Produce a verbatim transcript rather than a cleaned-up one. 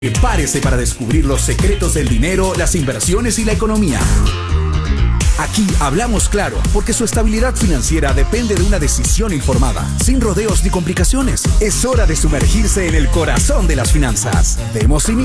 Prepárese para descubrir los secretos del dinero, las inversiones y la economía. Aquí hablamos claro, porque su estabilidad financiera depende de una decisión informada, sin rodeos ni complicaciones. Es hora de sumergirse en el corazón de las finanzas. Demos inicio.